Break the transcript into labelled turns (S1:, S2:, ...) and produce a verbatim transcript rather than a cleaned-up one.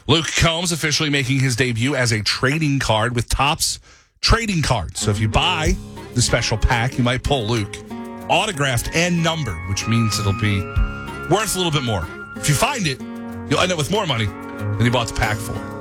S1: Luke Combs officially making his debut as a trading card with Topps Trading Cards. So if you buy the special pack, you might pull Luke. Autographed and numbered, which means it'll be worth a little bit more. If you find it, you'll end up with more money than you bought the pack for.